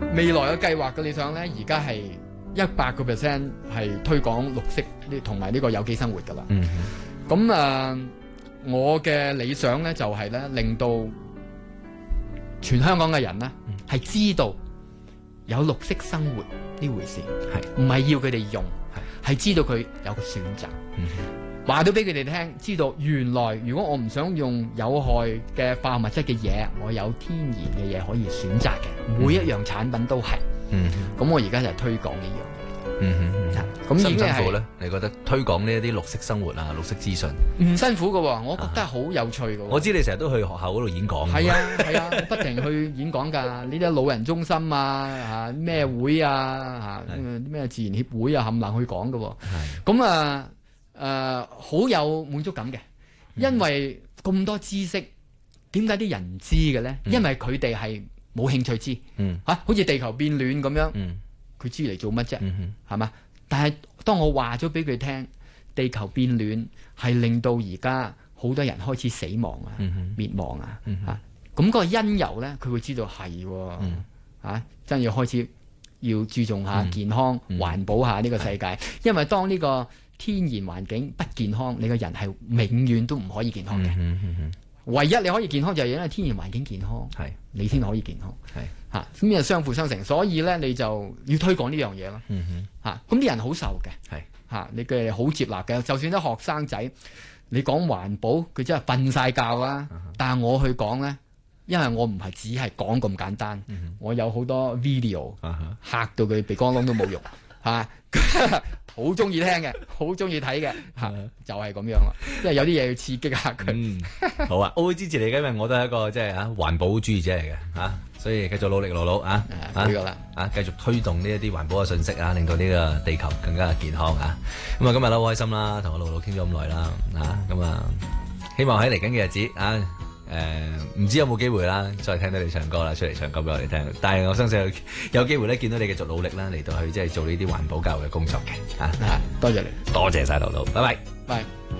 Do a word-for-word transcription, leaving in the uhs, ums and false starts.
未來嘅計劃嘅理想咧，而家係一百個 percent 係推廣綠色呢同埋呢個有機生活噶啦。 嗯， 咁啊、呃，我嘅理想咧就係、是、咧令到全香港嘅人咧係、嗯、知道有綠色生活呢回事，係唔係要佢哋用，係知道佢有個選擇。嗯，話到俾佢哋聽，知道原來如果我唔想用有害嘅化學物質嘅嘢，我有天然嘅嘢可以選擇嘅， 嗯、 每一樣產品都係。嗯，咁我而家就係推廣呢樣嘢。 嗯哼， 咁已經係辛苦咧？你覺得推廣呢一啲綠色生活啊、綠色資訊唔辛苦噶？我覺得好有趣噶。 我知你成日都去學校嗰度演講。 係啊係啊，不停去演講噶。呢啲老人中心啊，吓咩會啊，吓咩自然協會啊，冚唪唥去講噶。係咁啊。誒、呃，好有滿足感嘅，因為咁多知識，點解啲人唔知嘅咧？嗯、因為佢哋係冇興趣知，吓、嗯啊，好似地球變暖咁樣，佢、嗯、知嚟做乜啫？係、嗯、嘛？但係當我話咗俾佢聽，地球變暖係令到而家好多人開始死亡啊、滅、嗯、亡啊，吓、嗯，咁、啊嗰個因由咧，佢會知道係，吓、嗯啊，真係要開始要注重下健康、環、嗯、保下呢個世界，嗯、因為當呢、這個。天然環境不健康，你個人係永遠都唔可以健康嘅。嗯嗯嗯、唯一你可以健康就係因為天然環境健康，係你先可以健康。係嚇咁又相輔相成，所以咧你就要推廣呢樣嘢咯。嚇咁啲人好受嘅，係嚇、啊、你嘅好接納嘅。就算啲學生仔，你講環保，佢真係瞓晒覺啦。嗯、但係我去講咧，因為我唔係只係講咁簡單，嗯、我有好多 video 嚇、嗯、到佢鼻哥窿都冇用嚇。好中意聽嘅，好中意睇嘅，吓就係、是、咁樣啦。因為有啲嘢要刺激下佢、嗯。 好啊，我會支持你嘅，因為我都係一個即係啊環保主義者嚟嘅吓，所以繼續努力勞碌啊，呢個啦啊，繼續推動呢一啲環保嘅信息啊，令到呢個地球更加健康啊。咁啊，今日都好開心啦，同我勞碌傾咗咁耐啦，啊咁啊，希望喺嚟緊嘅日子啊。誒、呃，唔知有冇機會啦，再聽到你唱歌啦，出嚟唱歌俾我哋聽。但係我相信有，有機會咧，見到你繼續努力啦，嚟到去即係做呢啲環保教育嘅工作嘅。啊，多謝你，多謝晒勞碌，拜拜，拜。